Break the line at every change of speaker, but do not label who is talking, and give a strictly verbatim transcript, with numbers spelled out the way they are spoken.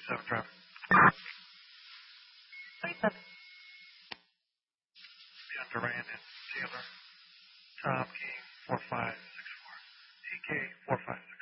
seven traffic.
twenty-seven.
Beyond Duran and Taylor. Tom King four five six four. T K four five six.